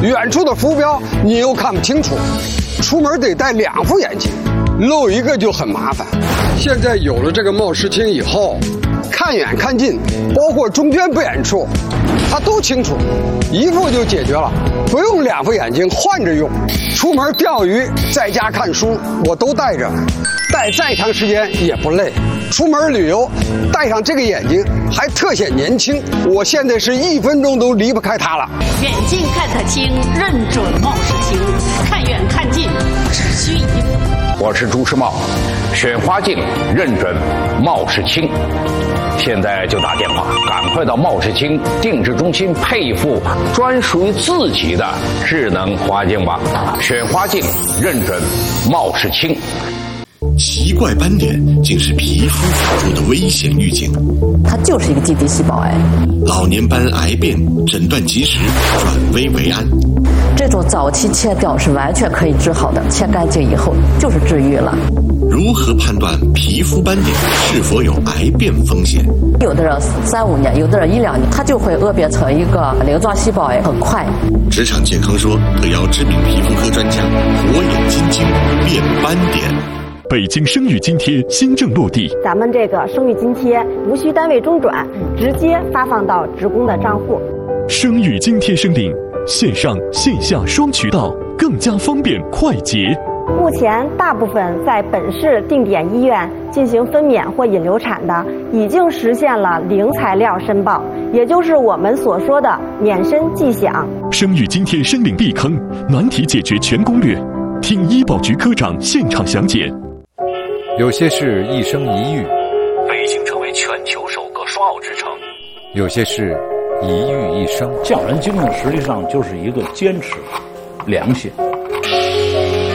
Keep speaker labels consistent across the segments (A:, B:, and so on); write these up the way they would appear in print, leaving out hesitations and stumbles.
A: 远处的浮标你又看不清楚，出门得戴2副眼镜，漏一个就很麻烦。现在有了这个冒视清以后，看远看近，包括中间不远处，它都清楚，一副就解决了，不用2副眼镜换着用。出门钓鱼，在家看书，我都带着，戴再长时间也不累。出门旅游，戴上这个眼镜还特显年轻，我现在是1分钟都离不开它了。
B: 远近看得清，认准冒视清，看远看近只需1副。
C: 我是朱时茂，选花镜认准冒视清。现在就打电话，赶快到冒视清定制中心配一副专属于自己的智能花镜吧。选花镜认准冒视清。
D: 奇怪斑点竟是皮肤辅助的危险预警，
E: 它就是一个基底细胞癌。
D: 老年斑癌变诊断及时，转危为安。
E: 这种早期切掉是完全可以治好的，切干净以后就是治愈了。
D: 如何判断皮肤斑点是否有癌变风险？
E: 有的人3-5年，有的人1-2年，它就会恶变成一个鳞状细胞癌，很快。
D: 职场健康说特邀知名皮肤科专家火眼金睛辨斑点。
F: 北京生育津贴新政落地，
G: 咱们这个生育津贴无需单位中转，直接发放到职工的账户。
F: 生育津贴申领线上线下双渠道，更加方便快捷。
G: 目前大部分在本市定点医院进行分娩或引流产的，已经实现了零材料申报，也就是我们所说的免申即享。
F: 生育津贴申领避坑，难题解决全攻略，听医保局科长现场详解。
H: 有些事一生一遇，
I: 北京成为全球首个双奥之城；
H: 有些事一遇一生。
J: 匠人精神实际上就是一个坚持、良心。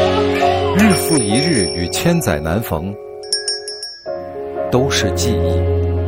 H: 日复一日与千载难逢，都是记忆。